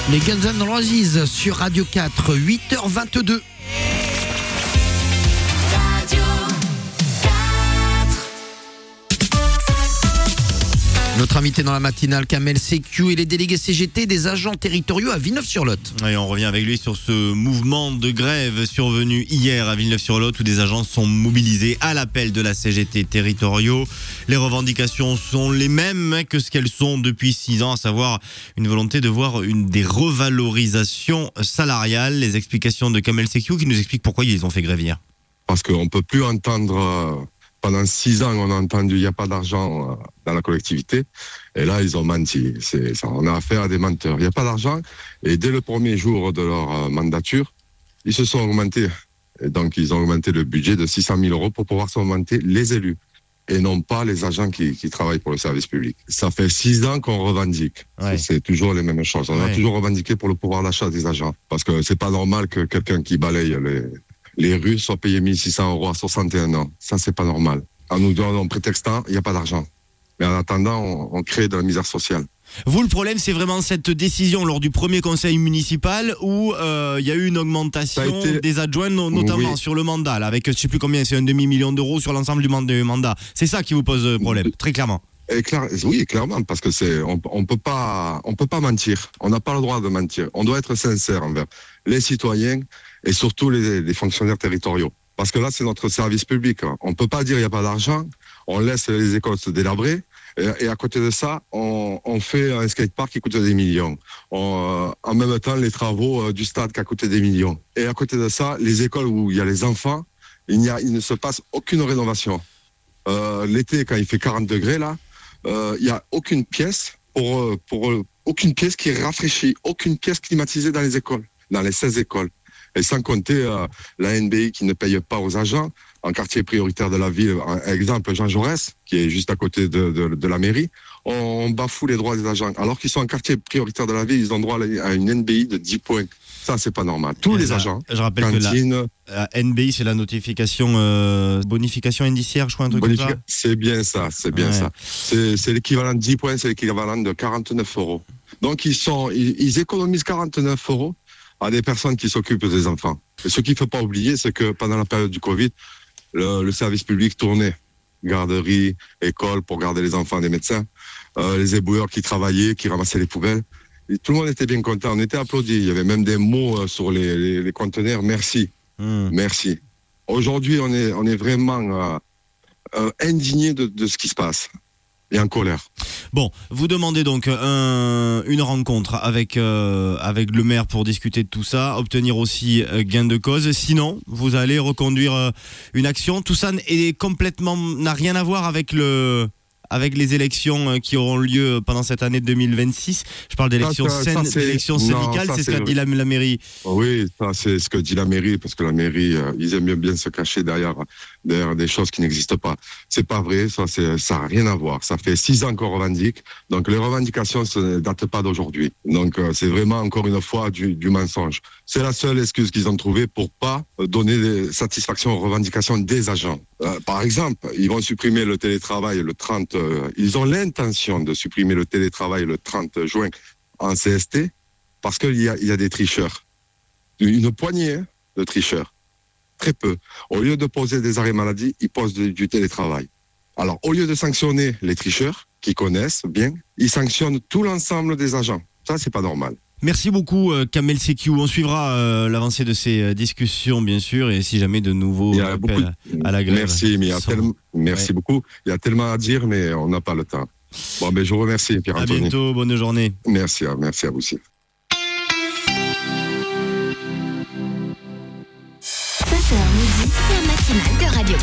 Les Guns N' Roses sur Radio 4, 8h22. Notre invité dans la matinale, Kamel Sékou, et les délégués CGT des agents territoriaux à Villeneuve-sur-Lot. Et on revient avec lui sur ce mouvement de grève survenu hier à Villeneuve-sur-Lot où des agents sont mobilisés à l'appel de la CGT territoriaux. Les revendications sont les mêmes que ce qu'elles sont depuis 6 ans, à savoir une volonté de voir des revalorisations salariales. Les explications de Kamel Sékou qui nous explique pourquoi ils ont fait grève hier. Parce qu'on ne peut plus entendre... Pendant 6 ans, on a entendu il n'y a pas d'argent dans la collectivité. Et là, ils ont menti. On a affaire à des menteurs. Il n'y a pas d'argent. Et dès le premier jour de leur mandature, ils se sont augmentés. Et donc, ils ont augmenté le budget de 600 000 euros pour pouvoir s'augmenter les élus. Et non pas les agents qui travaillent pour le service public. Ça fait 6 ans qu'on revendique. Ouais. C'est toujours les mêmes choses. On a toujours revendiqué pour le pouvoir d'achat des agents. Parce que c'est pas normal que quelqu'un qui balaye les rues soit payé 1 600 euros à 61 ans. Ça, c'est pas normal. En nous donnant prétextant, il n'y a pas d'argent. Mais en attendant, on crée de la misère sociale. Vous, le problème, c'est vraiment cette décision lors du premier conseil municipal où il y a eu une augmentation des adjoints, notamment sur le mandat, là, avec je ne sais plus combien, c'est 1,5 million d'euros sur l'ensemble du mandat. C'est ça qui vous pose problème, très clairement. Oui, clairement, parce que on peut pas mentir. On n'a pas le droit de mentir. On doit être sincère envers les citoyens et surtout les fonctionnaires territoriaux. Parce que là, c'est notre service public. On ne peut pas dire qu'il n'y a pas d'argent. On laisse les écoles se délabrer. Et à côté de ça, on fait un skatepark qui coûte des millions. En même temps, les travaux du stade qui a coûté des millions. Et à côté de ça, les écoles où il y a les enfants, il ne se passe aucune rénovation. L'été, quand il fait 40 degrés, là, il n'y a aucune pièce aucune pièce qui est rafraîchie, aucune pièce climatisée dans les écoles, dans les 16 écoles. Et sans compter la NBI qui ne paye pas aux agents en quartier prioritaire de la ville. Exemple, Jean Jaurès, qui est juste à côté de la mairie, on bafoue les droits des agents. Alors qu'ils sont en quartier prioritaire de la ville, ils ont droit à une NBI de 10 points. Ça, c'est pas normal. Tous les agents. Je rappelle que la NBI, c'est la notification bonification indiciaire, je crois, un truc comme ça. C'est bien ça, c'est bien ça. C'est l'équivalent de 10 points, c'est l'équivalent de 49 euros. Donc, ils économisent 49 euros à des personnes qui s'occupent des enfants. Et ce qu'il ne faut pas oublier, c'est que pendant la période du Covid, le service public tournait. Garderie, école, pour garder les enfants des médecins. Les éboueurs qui travaillaient, qui ramassaient les poubelles. Et tout le monde était bien content. On était applaudis. Il y avait même des mots sur les conteneurs. Merci. Merci. Aujourd'hui, on est vraiment indigné de ce qui se passe. Et en colère. Bon, vous demandez donc une rencontre avec le maire pour discuter de tout ça, obtenir aussi gain de cause. Sinon, vous allez reconduire une action. Tout ça n'a rien à voir avec les élections qui auront lieu pendant cette année 2026. Je parle d'élections saines, d'élections syndicales, c'est ce qu'a dit la mairie. Oui, ça c'est ce que dit la mairie, parce que la mairie, ils aiment bien se cacher derrière des choses qui n'existent pas. C'est pas vrai, ça n'a rien à voir. Ça fait 6 ans qu'on revendique, donc les revendications ne datent pas d'aujourd'hui. Donc c'est vraiment encore une fois du mensonge. C'est la seule excuse qu'ils ont trouvée pour pas donner des satisfactions aux revendications des agents. Par exemple, ils vont supprimer le télétravail le 30. Ils ont l'intention de supprimer le télétravail le 30 juin en CST parce qu'il y a des tricheurs. Une poignée de tricheurs. Très peu. Au lieu de poser des arrêts maladie, ils posent du télétravail. Alors, au lieu de sanctionner les tricheurs, qui connaissent bien, ils sanctionnent tout l'ensemble des agents. Ça, c'est pas normal. Merci beaucoup Kamel Sékou. On suivra l'avancée de ces discussions bien sûr et si jamais de nouveaux appels à la grève. Merci, mais merci beaucoup. Il y a tellement à dire mais on n'a pas le temps. Bon, mais je vous remercie Pierre-Anthony. À bientôt, bonne journée. Merci à vous aussi. 7h midi, la matinale de Radio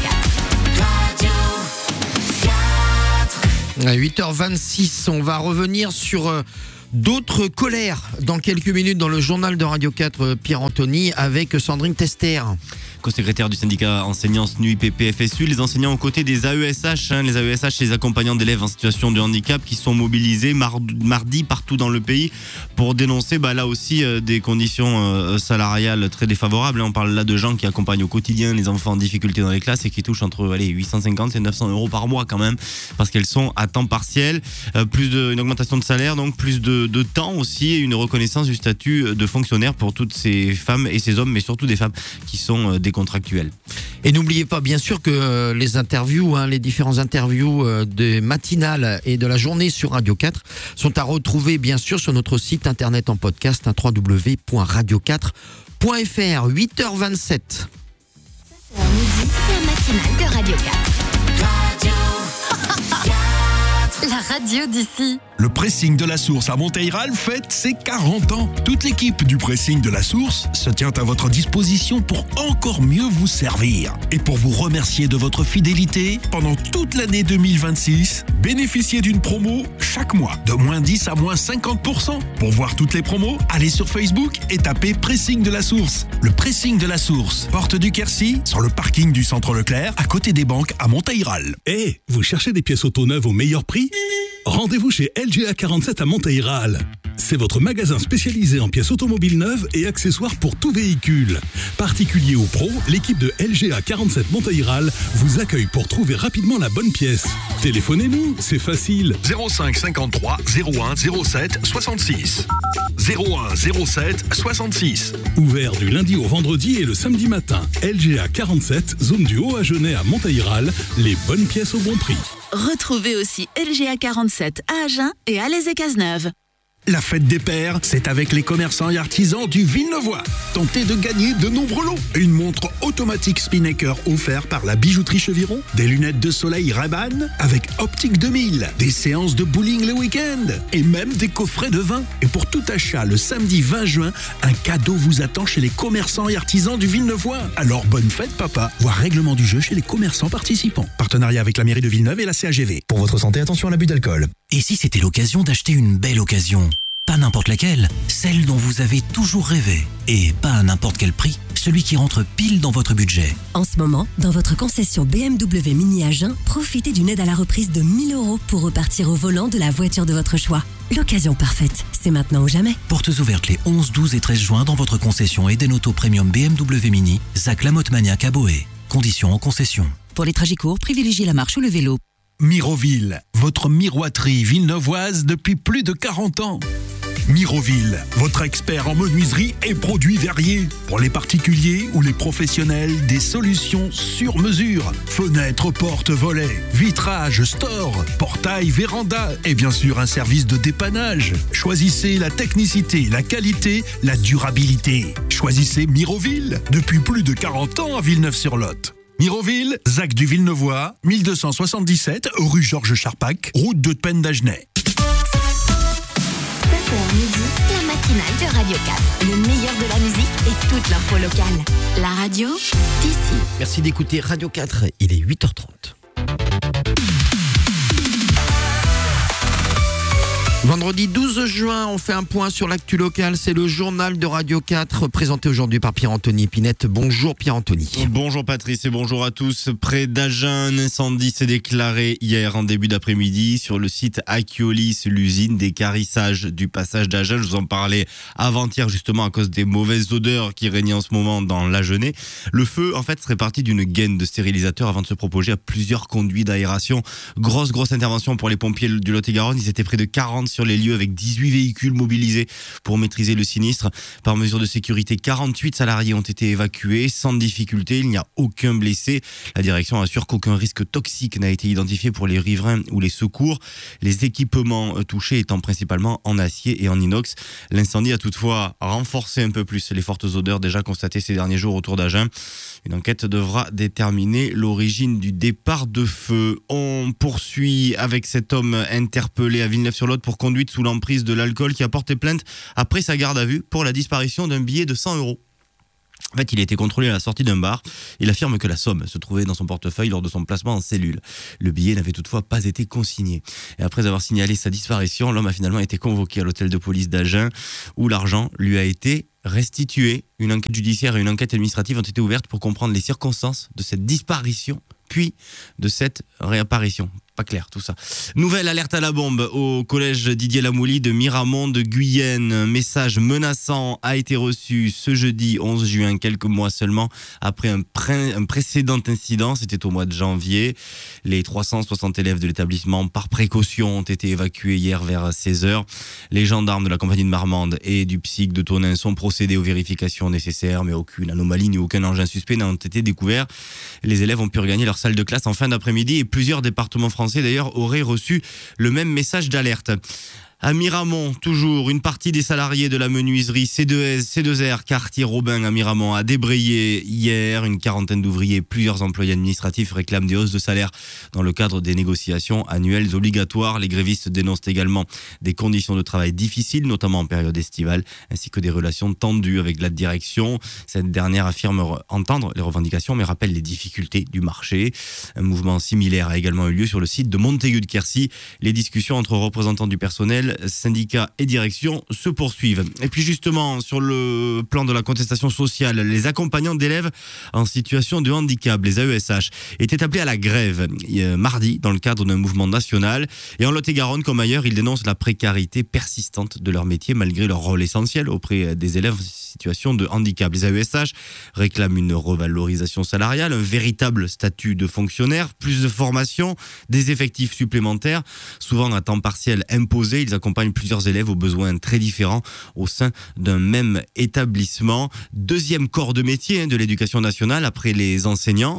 4. À 8h26, on va revenir sur d'autres colères dans quelques minutes dans le journal de Radio 4 Pierre-Anthony avec Sandrine Tester. co-secrétaire du syndicat enseignants SNUIPP-FSU. Les enseignants aux côtés des AESH, les AESH, les accompagnants d'élèves en situation de handicap, qui sont mobilisés mardi partout dans le pays pour dénoncer là aussi des conditions salariales très défavorables. On parle là de gens qui accompagnent au quotidien les enfants en difficulté dans les classes et qui touchent entre 850 et 900 euros par mois quand même, parce qu'elles sont à temps partiel. Une augmentation de salaire, donc plus de temps aussi, et une reconnaissance du statut de fonctionnaire pour toutes ces femmes et ces hommes, mais surtout des femmes qui sont des contractuels. Et n'oubliez pas bien sûr que les interviews, les différents interviews des matinales et de la journée sur Radio 4 sont à retrouver bien sûr sur notre site internet en podcast, www.radio4.fr. 8h27. Midi, la matinale de Radio 4. La radio d'ici. Le pressing de la Source à Monteil-Ralph fête ses 40 ans. Toute l'équipe du pressing de la Source se tient à votre disposition pour encore mieux vous servir. Et pour vous remercier de votre fidélité, pendant toute l'année 2026, bénéficiez d'une promo chaque mois, de moins 10 à moins 50%. Pour voir toutes les promos, allez sur Facebook et tapez Pressing de la Source. Le pressing de la Source, porte du Quercy, sur le parking du Centre Leclerc, à côté des banques à Monteil-Ralph. Vous cherchez des pièces auto neuves au meilleur prix ? Rendez-vous chez LGA 47 à Monteil-Ralph. C'est votre magasin spécialisé en pièces automobiles neuves et accessoires pour tout véhicule. Particulier ou pro, l'équipe de LGA 47 Monteil-Ralph vous accueille pour trouver rapidement la bonne pièce. Téléphonez-nous, c'est facile. 05 53 01 07 66. 01 07 66. Ouvert du lundi au vendredi et le samedi matin. LGA 47, zone du Haut-Agenais à Monteil-Ralph, les bonnes pièces au bon prix. Retrouvez aussi LGA 47 à Agen et à Alès-et-Cazeneuve. La fête des pères, c'est avec les commerçants et artisans du Villeneuvois. Tentez de gagner de nombreux lots. Une montre automatique Spinnaker offerte par la bijouterie Cheviron, des lunettes de soleil Ray-Ban avec Optique 2000, des séances de bowling le week-end et même des coffrets de vin. Et pour tout achat, le samedi 20 juin, un cadeau vous attend chez les commerçants et artisans du Villeneuvois. Alors bonne fête papa, voir règlement du jeu chez les commerçants participants. Partenariat avec la mairie de Villeneuve et la CAGV. Pour votre santé, attention à l'abus d'alcool. Et si c'était l'occasion d'acheter une belle occasion ? Pas n'importe laquelle, celle dont vous avez toujours rêvé. Et pas à n'importe quel prix, celui qui rentre pile dans votre budget. En ce moment, dans votre concession BMW Mini Agen, profitez d'une aide à la reprise de 1 000 € pour repartir au volant de la voiture de votre choix. L'occasion parfaite, c'est maintenant ou jamais. Portes ouvertes les 11, 12 et 13 juin dans votre concession Eden Auto Premium BMW Mini, Zac Lamotte Maniac à Boé. Conditions en concession. Pour les trajets courts, privilégiez la marche ou le vélo. Miroville, votre miroiterie villeneuvoise depuis plus de 40 ans. Miroville, votre expert en menuiserie et produits verriers. Pour les particuliers ou les professionnels, des solutions sur mesure. Fenêtres, portes, volets, vitrages, stores, portails, vérandas et bien sûr un service de dépannage. Choisissez la technicité, la qualité, la durabilité. Choisissez Miroville, depuis plus de 40 ans à Villeneuve-sur-Lot. Miroville, Zac du Villeneuvois, 1277, rue Georges Charpac, route de Pen d'Agenais. 7h midi, la matinale de Radio 4. Le meilleur de la musique et toute l'info locale. La radio d'ici. Merci d'écouter Radio 4, il est 8h30. Vendredi 12 juin, on fait un point sur l'actu locale. C'est le journal de Radio 4 présenté aujourd'hui par Pierre-Anthony Pinette. Bonjour Pierre-Anthony. Bonjour Patrice et bonjour à tous. Près d'Agen, un incendie s'est déclaré hier en début d'après-midi sur le site Akiolis, l'usine des carissages du passage d'Agen. Je vous en parlais avant-hier justement à cause des mauvaises odeurs qui régnaient en ce moment dans l'Agenais. Le feu en fait serait parti d'une gaine de stérilisateurs avant de se propager à plusieurs conduits d'aération. Grosse intervention pour les pompiers du Lot-et-Garonne. Ils étaient près de 40 sur les lieux avec 18 véhicules mobilisés pour maîtriser le sinistre. Par mesure de sécurité, 48 salariés ont été évacués sans difficulté. Il n'y a aucun blessé. La direction assure qu'aucun risque toxique n'a été identifié pour les riverains ou les secours. Les équipements touchés étant principalement en acier et en inox. L'incendie a toutefois renforcé un peu plus les fortes odeurs déjà constatées ces derniers jours autour d'Agen. Une enquête devra déterminer l'origine du départ de feu. On poursuit avec cet homme interpellé à Villeneuve-sur-Lot pour conduite sous l'emprise de l'alcool qui a porté plainte après sa garde à vue pour la disparition d'un billet de 100 €. En fait, il a été contrôlé à la sortie d'un bar. Il affirme que la somme se trouvait dans son portefeuille lors de son placement en cellule. Le billet n'avait toutefois pas été consigné. Et après avoir signalé sa disparition, l'homme a finalement été convoqué à l'hôtel de police d'Agen où l'argent lui a été restitué. Une enquête judiciaire et une enquête administrative ont été ouvertes pour comprendre les circonstances de cette disparition puis de cette réapparition. Pas clair tout ça. Nouvelle alerte à la bombe au collège Didier Lamouly de Miramont de Guyenne. Un message menaçant a été reçu ce jeudi 11 juin, quelques mois seulement après un précédent incident. C'était au mois de janvier. Les 360 élèves de l'établissement, par précaution, ont été évacués hier vers 16h. Les gendarmes de la compagnie de Marmande et du psych de Tonneins sont procédés aux vérifications nécessaires, mais aucune anomalie ni aucun engin suspect n'ont été découverts. Les élèves ont pu regagner leur salle de classe en fin d'après-midi et plusieurs départements français d'ailleurs auraient reçu le même message d'alerte. À Miramont, toujours, une partie des salariés de la menuiserie C2R, quartier Robin à Miramont, a débrayé hier. Une quarantaine d'ouvriers et plusieurs employés administratifs réclament des hausses de salaire dans le cadre des négociations annuelles obligatoires. Les grévistes dénoncent également des conditions de travail difficiles, notamment en période estivale, ainsi que des relations tendues avec la direction. Cette dernière affirme entendre les revendications, mais rappelle les difficultés du marché. Un mouvement similaire a également eu lieu sur le site de Montaigu-de-Quercy. Les discussions entre représentants du personnel, syndicats et direction se poursuivent. Et puis justement, sur le plan de la contestation sociale, les accompagnants d'élèves en situation de handicap, les AESH, étaient appelés à la grève mardi dans le cadre d'un mouvement national. Et en Lot-et-Garonne, comme ailleurs, ils dénoncent la précarité persistante de leur métier malgré leur rôle essentiel auprès des élèves en situation de handicap. Les AESH réclament une revalorisation salariale, un véritable statut de fonctionnaire, plus de formation, des effectifs supplémentaires, souvent à temps partiel imposé. Ils accompagnent plusieurs élèves aux besoins très différents au sein d'un même établissement. Deuxième corps de métier de l'éducation nationale après les enseignants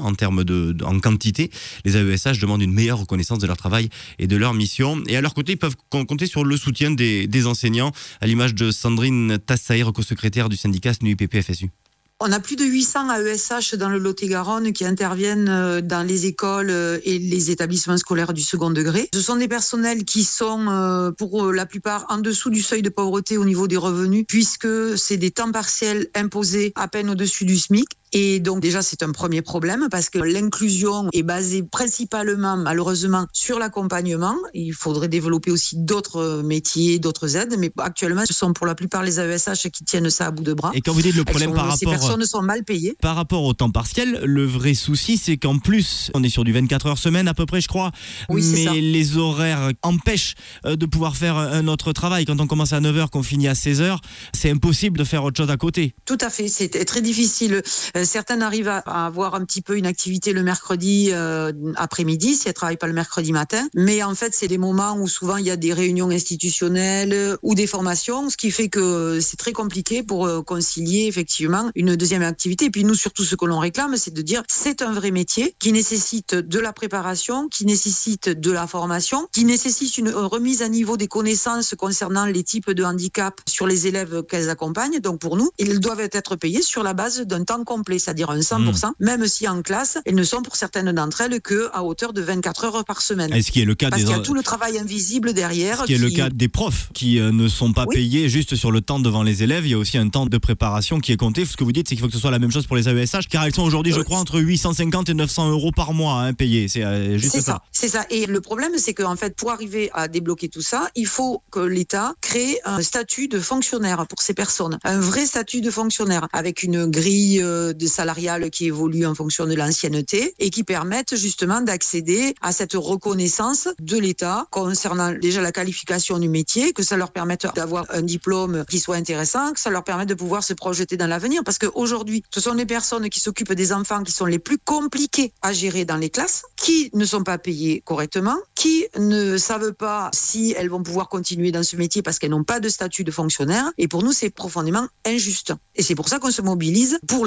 en quantité. Les AESH demandent une meilleure reconnaissance de leur travail et de leur mission. Et à leur côté, ils peuvent compter sur le soutien des enseignants, à l'image de Sandrine Tassaïr, co-secrétaire du syndicat SNUIPP-FSU. On a plus de 800 AESH dans le Lot-et-Garonne qui interviennent dans les écoles et les établissements scolaires du second degré. Ce sont des personnels qui sont pour la plupart en dessous du seuil de pauvreté au niveau des revenus, puisque c'est des temps partiels imposés à peine au-dessus du SMIC. Et donc déjà, c'est un premier problème parce que l'inclusion est basée principalement, malheureusement, sur l'accompagnement. Il faudrait développer aussi d'autres métiers, d'autres aides. Mais actuellement, ce sont pour la plupart les AESH qui tiennent ça à bout de bras. Et quand vous dites le problème ces personnes sont mal payées. Par rapport au temps partiel, le vrai souci, c'est qu'en plus, on est sur du 24 heures semaine à peu près, je crois. Oui, c'est ça. Mais les horaires empêchent de pouvoir faire un autre travail. Quand on commence à 9h, qu'on finit à 16h, c'est impossible de faire autre chose à côté. Tout à fait, c'est très difficile. Certaines arrivent à avoir un petit peu une activité le mercredi après-midi, si elles ne travaillent pas le mercredi matin. Mais en fait, c'est des moments où souvent il y a des réunions institutionnelles ou des formations, ce qui fait que c'est très compliqué pour concilier effectivement une deuxième activité. Et puis nous, surtout, ce que l'on réclame, c'est de dire c'est un vrai métier qui nécessite de la préparation, qui nécessite de la formation, qui nécessite une remise à niveau des connaissances concernant les types de handicap sur les élèves qu'elles accompagnent. Donc pour nous, ils doivent être payés sur la base d'un temps complet, c'est-à-dire un 100%, même si en classe, elles ne sont pour certaines d'entre elles qu'à hauteur de 24 heures par semaine. Et ce qui est le cas Parce qu'il y a tout le travail invisible derrière. Ce qui est le cas des profs qui ne sont pas payés juste sur le temps devant les élèves. Il y a aussi un temps de préparation qui est compté. Ce que vous dites, c'est qu'il faut que ce soit la même chose pour les AESH, car elles sont aujourd'hui, je crois, entre 850 et 900 euros par mois payés. C'est juste ça. C'est ça. Et le problème, c'est qu'en fait, pour arriver à débloquer tout ça, il faut que l'État crée un statut de fonctionnaire pour ces personnes. Un vrai statut de fonctionnaire avec une grille de salariale qui évolue en fonction de l'ancienneté et qui permettent justement d'accéder à cette reconnaissance de l'État concernant déjà la qualification du métier, que ça leur permette d'avoir un diplôme qui soit intéressant, que ça leur permette de pouvoir se projeter dans l'avenir. Parce qu'aujourd'hui, ce sont les personnes qui s'occupent des enfants qui sont les plus compliqués à gérer dans les classes, qui ne sont pas payées correctement, qui ne savent pas si elles vont pouvoir continuer dans ce métier parce qu'elles n'ont pas de statut de fonctionnaire. Et pour nous, c'est profondément injuste. Et c'est pour ça qu'on se mobilise pour l'école,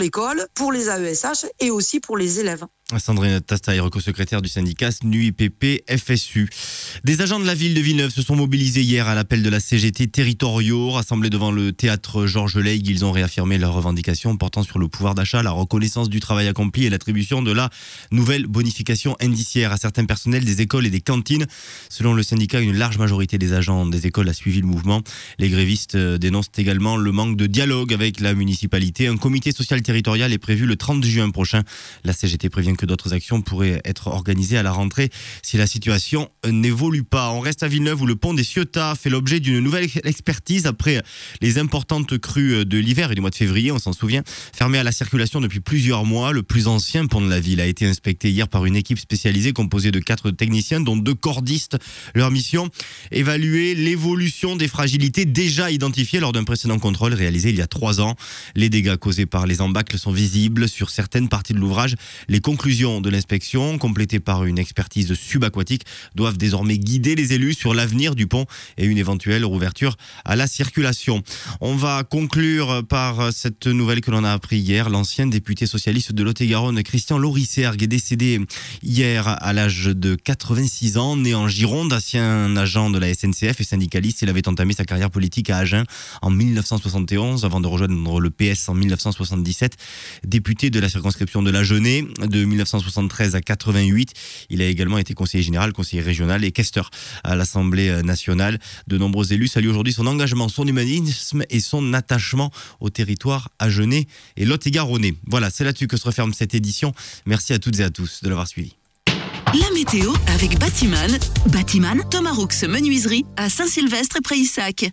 pour les AESH et aussi pour les élèves. Sandrine Tastaï, co-secrétaire du syndicat SNUIPP-FSU. Des agents de la ville de Villeneuve se sont mobilisés hier à l'appel de la CGT territoriaux. Rassemblés devant le théâtre Georges Leigh, ils ont réaffirmé leurs revendications portant sur le pouvoir d'achat, la reconnaissance du travail accompli et l'attribution de la nouvelle bonification indiciaire à certains personnels des écoles et des cantines. Selon le syndicat, une large majorité des agents des écoles a suivi le mouvement. Les grévistes dénoncent également le manque de dialogue avec la municipalité. Un comité social territorial est prévu le 30 juin prochain. La CGT prévient que d'autres actions pourraient être organisées à la rentrée si la situation n'évolue pas. On reste à Villeneuve où le pont des Ciotat fait l'objet d'une nouvelle expertise après les importantes crues de l'hiver et du mois de février, on s'en souvient. Fermé à la circulation depuis plusieurs mois, le plus ancien pont de la ville a été inspecté hier par une équipe spécialisée composée de 4 techniciens dont 2 cordistes. Leur mission, évaluer l'évolution des fragilités déjà identifiées lors d'un précédent contrôle réalisé il y a 3 ans. Les dégâts causés par les embâcles sont visibles sur certaines parties de l'ouvrage. Les conclusions de l'inspection, complétées par une expertise subaquatique, doivent désormais guider les élus sur l'avenir du pont et une éventuelle rouverture à la circulation. On va conclure par cette nouvelle que l'on a appris hier. L'ancien député socialiste de Lot-et-Garonne, Christian Lorisergue, est décédé hier à l'âge de 86 ans. Né en Gironde, ancien agent de la SNCF et syndicaliste, il avait entamé sa carrière politique à Agen en 1971 avant de rejoindre le PS en 1977. Député de la circonscription de l'Agenais de 1973 à 88. Il a également été conseiller général, conseiller régional et questeur à l'Assemblée nationale. De nombreux élus saluent aujourd'hui son engagement, son humanisme et son attachement au territoire agenais et lot-et-garonnais. Voilà, c'est là-dessus que se referme cette édition. Merci à toutes et à tous de l'avoir suivi. La météo avec Batiman. Batiman, Thomas Roux Menuiserie à Saint-Sylvestre et Prayssac.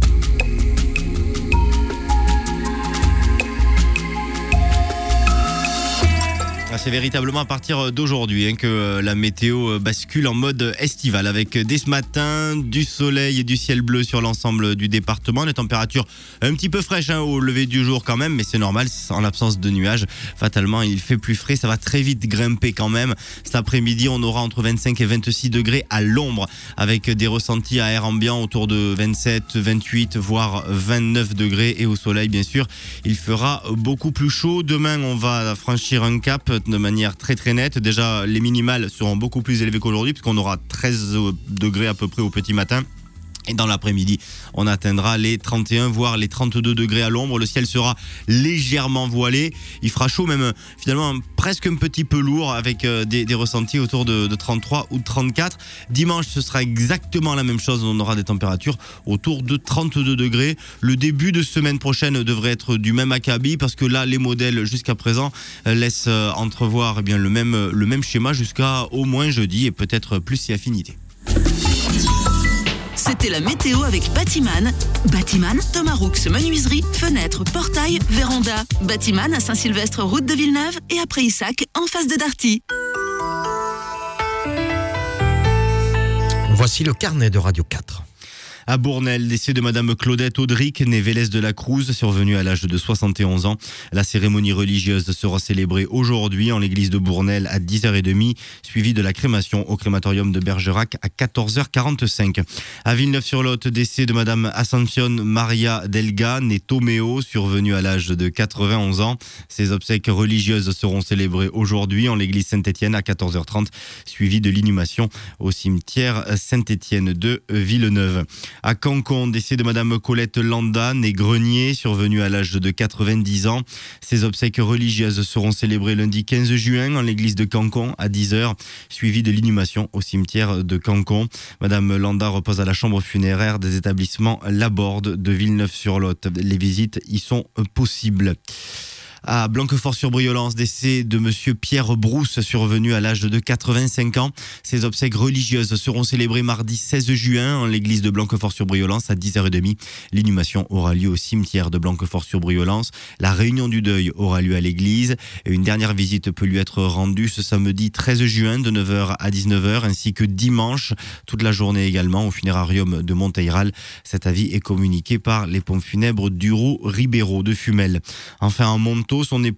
C'est véritablement à partir d'aujourd'hui que la météo bascule en mode estival avec dès ce matin du soleil et du ciel bleu sur l'ensemble du département. Les températures un petit peu fraîches au lever du jour quand même, mais c'est normal en l'absence de nuages. Fatalement, il fait plus frais, ça va très vite grimper quand même. Cet après-midi, on aura entre 25 et 26 degrés à l'ombre avec des ressentis à air ambiant autour de 27, 28, voire 29 degrés. Et au soleil, bien sûr, il fera beaucoup plus chaud. Demain, on va franchir un cap de manière très très nette. Déjà, les minimales seront beaucoup plus élevées qu'aujourd'hui puisqu'on aura 13 degrés à peu près au petit matin. Et dans l'après-midi, on atteindra les 31 voire les 32 degrés à l'ombre. Le ciel sera légèrement voilé. Il fera chaud, même finalement presque un petit peu lourd avec des ressentis autour de 33 ou 34. Dimanche, ce sera exactement la même chose. On aura des températures autour de 32 degrés. Le début de semaine prochaine devrait être du même acabit parce que là, les modèles jusqu'à présent laissent entrevoir le même schéma jusqu'à au moins jeudi et peut-être plus si affinité. C'était la météo avec Batiman. Batiman, Thomas Roux Menuiserie, fenêtres, portail, véranda. Batiman à Saint-Sylvestre, route de Villeneuve et à Prayssac, en face de Darty. Voici le carnet de Radio 4. À Bournel, décès de Madame Claudette Audric, née Vélez de la Cruz, survenue à l'âge de 71 ans. La cérémonie religieuse sera célébrée aujourd'hui en l'église de Bournel à 10h30, suivie de la crémation au crématorium de Bergerac à 14h45. À Villeneuve-sur-Lot, décès de Madame Ascension Maria Delga, née Toméo, survenue à l'âge de 91 ans. Ses obsèques religieuses seront célébrées aujourd'hui en l'église Saint-Étienne à 14h30, suivie de l'inhumation au cimetière Saint-Étienne de Villeneuve. À Cancon, décès de Madame Colette Landa, née Grenier, survenue à l'âge de 90 ans. Ses obsèques religieuses seront célébrées lundi 15 juin en l'église de Cancon à 10h, suivie de l'inhumation au cimetière de Cancon. Madame Landa repose à la chambre funéraire des établissements Laborde de Villeneuve-sur-Lot. Les visites y sont possibles. À Blanquefort-sur-Briolance, décès de monsieur Pierre Brousse, survenu à l'âge de 85 ans. Ses obsèques religieuses seront célébrées mardi 16 juin en l'église de Blanquefort-sur-Briolance à 10h30. L'inhumation aura lieu au cimetière de Blanquefort-sur-Briolance. La réunion du deuil aura lieu à l'église. Et une dernière visite peut lui être rendue ce samedi 13 juin de 9h à 19h ainsi que dimanche toute la journée également au funérarium de Monteyral. Cet avis est communiqué par les pompes funèbres d'Uro Ribeiro de Fumel. Enfin, en Montaut, son époux